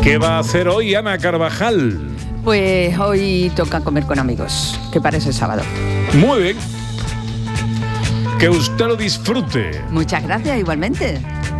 ¿Qué va a hacer hoy Ana Carvajal? Pues hoy toca comer con amigos, que parece sábado. Muy bien. Que usted lo disfrute. Muchas gracias, igualmente.